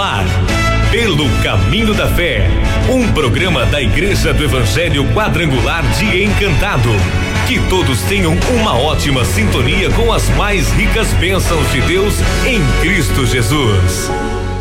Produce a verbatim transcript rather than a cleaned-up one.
ar, Pelo Caminho da Fé, um programa da Igreja do Evangelho Quadrangular de Encantado. Que todos tenham uma ótima sintonia com as mais ricas bênçãos de Deus em Cristo Jesus.